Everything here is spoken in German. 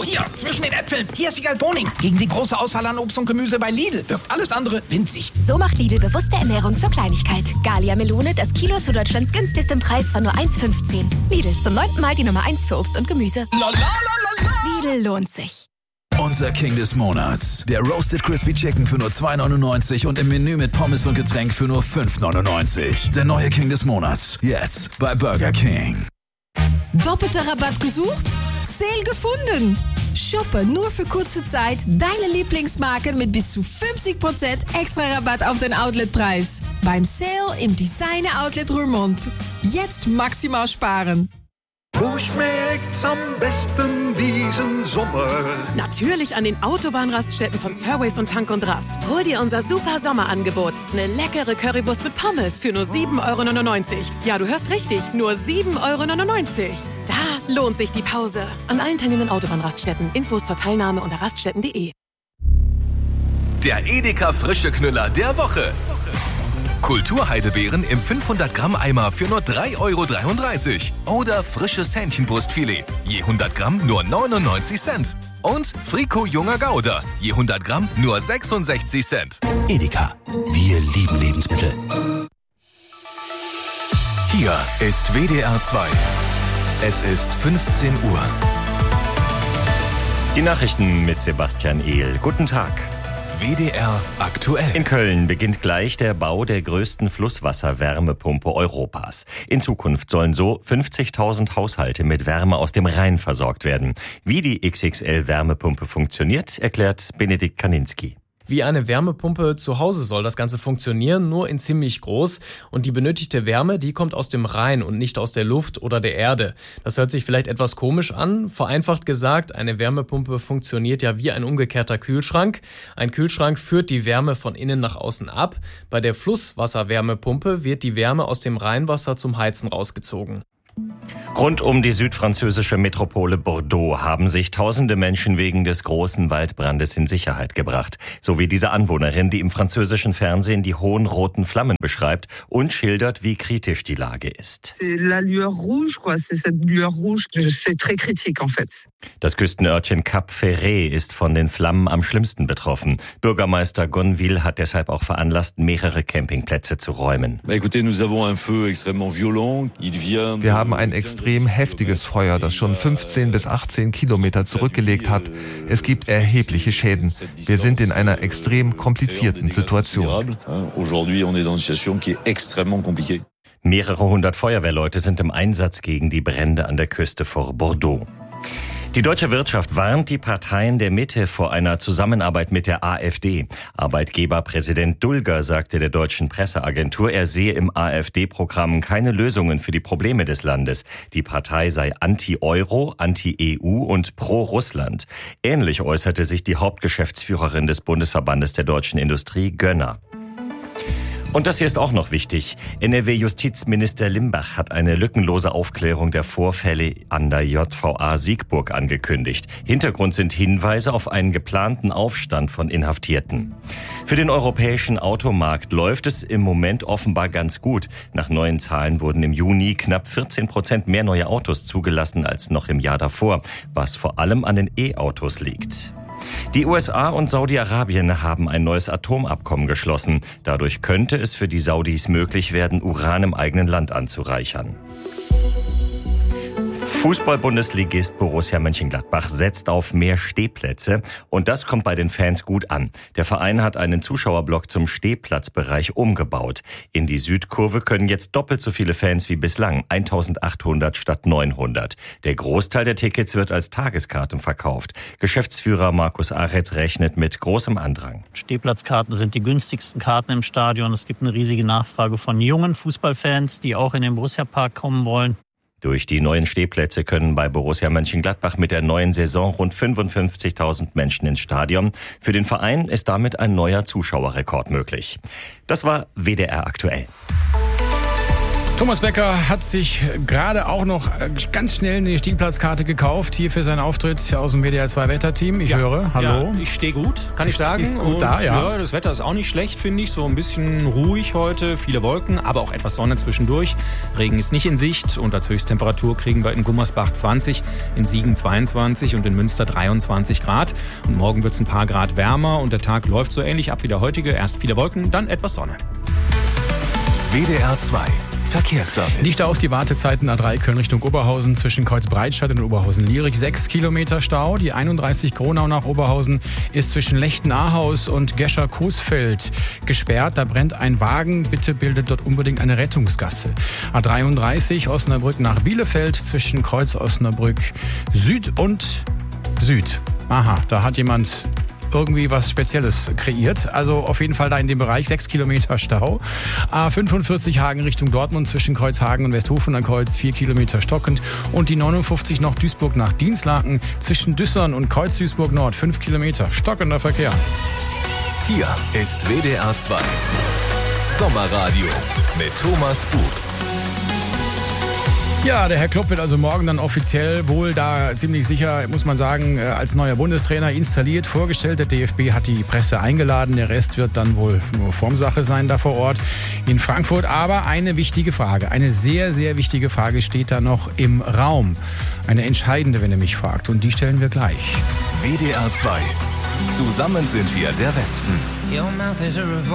Oh, hier, zwischen den Äpfeln. Hier ist Wiegald Boning. Gegen die große Auswahl an Obst und Gemüse bei Lidl wirkt alles andere winzig. So macht Lidl bewusste Ernährung zur Kleinigkeit. Gallia Melone, das Kilo zu Deutschlands günstigstem Preis von nur 1,15. Lidl, zum 9. Mal die Nummer 1 für Obst und Gemüse. Lidl lohnt sich. Unser King des Monats. Der Roasted Crispy Chicken für nur 2,99 und im Menü mit Pommes und Getränk für nur 5,99. Der neue King des Monats. Jetzt bei Burger King. Doppelter Rabatt gesucht? Sale gefunden! Shoppe nur für kurze Zeit deine Lieblingsmarken mit bis zu 50% extra Rabatt auf den Outletpreis. Beim Sale im Designer Outlet Roermond. Jetzt maximal sparen. Wo schmeckt's am besten diesen Sommer? Natürlich an den Autobahnraststätten von Surways und Tank und Rast. Hol dir unser super Sommerangebot. Eine leckere Currywurst mit Pommes für nur 7,99 €. Ja, du hörst richtig, nur 7,99 €. Da lohnt sich die Pause. An allen teilnehmenden Autobahnraststätten. Infos zur Teilnahme unter raststätten.de. Der Edeka Frische Knüller der Woche. Kulturheidelbeeren im 500 Gramm Eimer für nur 3,33 € oder frisches Hähnchenbrustfilet, je 100 Gramm nur 99 Cent. Und Frico Junger Gouda, je 100 Gramm nur 66 Cent. Edeka. Wir lieben Lebensmittel. Hier ist WDR 2. Es ist 15 Uhr. Die Nachrichten mit Sebastian Ehl. Guten Tag. WDR aktuell. In Köln beginnt gleich der Bau der größten Flusswasserwärmepumpe Europas. In Zukunft sollen so 50.000 Haushalte mit Wärme aus dem Rhein versorgt werden. Wie die XXL-Wärmepumpe funktioniert, erklärt Benedikt Kaninski. Wie eine Wärmepumpe zu Hause soll das Ganze funktionieren, nur in ziemlich groß. Und die benötigte Wärme, die kommt aus dem Rhein und nicht aus der Luft oder der Erde. Das hört sich vielleicht etwas komisch an. Vereinfacht gesagt, eine Wärmepumpe funktioniert ja wie ein umgekehrter Kühlschrank. Ein Kühlschrank führt die Wärme von innen nach außen ab. Bei der Flusswasserwärmepumpe wird die Wärme aus dem Rheinwasser zum Heizen rausgezogen. Rund um die südfranzösische Metropole Bordeaux haben sich tausende Menschen wegen des großen Waldbrandes in Sicherheit gebracht. So wie diese Anwohnerin, die im französischen Fernsehen die hohen roten Flammen beschreibt und schildert, wie kritisch die Lage ist. Das Küstenörtchen Cap Ferret ist von den Flammen am schlimmsten betroffen. Bürgermeister Gonville hat deshalb auch veranlasst, mehrere Campingplätze zu räumen. Wir haben ein extrem heftiges Feuer, das schon 15 bis 18 Kilometer zurückgelegt hat. Es gibt erhebliche Schäden. Wir sind in einer extrem komplizierten Situation. Mehrere hundert Feuerwehrleute sind im Einsatz gegen die Brände an der Küste vor Bordeaux. Die deutsche Wirtschaft warnt die Parteien der Mitte vor einer Zusammenarbeit mit der AfD. Arbeitgeberpräsident Dulger sagte der deutschen Presseagentur, er sehe im AfD-Programm keine Lösungen für die Probleme des Landes. Die Partei sei anti-Euro, anti-EU und pro-Russland. Ähnlich äußerte sich die Hauptgeschäftsführerin des Bundesverbandes der deutschen Industrie, Gönner. Und das hier ist auch noch wichtig. NRW-Justizminister Limbach hat eine lückenlose Aufklärung der Vorfälle an der JVA Siegburg angekündigt. Hintergrund sind Hinweise auf einen geplanten Aufstand von Inhaftierten. Für den europäischen Automarkt läuft es im Moment offenbar ganz gut. Nach neuen Zahlen wurden im Juni knapp 14% mehr neue Autos zugelassen als noch im Jahr davor, was vor allem an den E-Autos liegt. Die USA und Saudi-Arabien haben ein neues Atomabkommen geschlossen. Dadurch könnte es für die Saudis möglich werden, Uran im eigenen Land anzureichern. Fußball-Bundesligist Borussia Mönchengladbach setzt auf mehr Stehplätze und das kommt bei den Fans gut an. Der Verein hat einen Zuschauerblock zum Stehplatzbereich umgebaut. In die Südkurve können jetzt doppelt so viele Fans wie bislang, 1800 statt 900. Der Großteil der Tickets wird als Tageskarten verkauft. Geschäftsführer Markus Aretz rechnet mit großem Andrang. Stehplatzkarten sind die günstigsten Karten im Stadion. Es gibt eine riesige Nachfrage von jungen Fußballfans, die auch in den Borussia-Park kommen wollen. Durch die neuen Stehplätze können bei Borussia Mönchengladbach mit der neuen Saison rund 55.000 Menschen ins Stadion. Für den Verein ist damit ein neuer Zuschauerrekord möglich. Das war WDR aktuell. Thomas Becker hat sich gerade auch noch ganz schnell eine Stehplatzkarte gekauft, hier für seinen Auftritt aus dem WDR 2 Wetterteam. Ich höre, hallo. Ja, ich stehe gut, kann ich sagen. Ist gut da, ja. Das Wetter ist auch nicht schlecht, finde ich. So ein bisschen ruhig heute, viele Wolken, aber auch etwas Sonne zwischendurch. Regen ist nicht in Sicht und als Höchsttemperatur kriegen wir in Gummersbach 20, in Siegen 22 und in Münster 23 Grad. Und morgen wird es ein paar Grad wärmer und der Tag läuft so ähnlich ab wie der heutige. Erst viele Wolken, dann etwas Sonne. WDR 2 Verkehrsservice. Dichter aus die Wartezeiten A3 Köln Richtung Oberhausen zwischen Kreuzbreitstadt und Oberhausen-Lierig. 6 Kilometer Stau. Die 31 Kronau nach Oberhausen ist zwischen Lechten-Ahaus und Gescher-Coesfeld gesperrt. Da brennt ein Wagen. Bitte bildet dort unbedingt eine Rettungsgasse. A33 Osnabrück nach Bielefeld zwischen Kreuz Osnabrück Süd und Süd. Aha, da hat jemand irgendwie was Spezielles kreiert. Also auf jeden Fall da in dem Bereich 6 Kilometer Stau. A45 Hagen Richtung Dortmund zwischen Kreuzhagen und Westhofen an Kreuz 4 Kilometer stockend. Und die 59 noch Duisburg nach Dinslaken zwischen Düssern und Kreuz Duisburg Nord 5 Kilometer stockender Verkehr. Hier ist WDR 2 Sommerradio mit Thomas Buch. Ja, der Herr Klopp wird also morgen dann offiziell wohl da ziemlich sicher, muss man sagen, als neuer Bundestrainer installiert, vorgestellt. Der DFB hat die Presse eingeladen. Der Rest wird dann wohl nur Formsache sein da vor Ort in Frankfurt. Aber eine wichtige Frage, eine sehr, sehr wichtige Frage steht da noch im Raum. Eine entscheidende, wenn ihr mich fragt. Und die stellen wir gleich. WDR 2. Zusammen sind wir der Westen.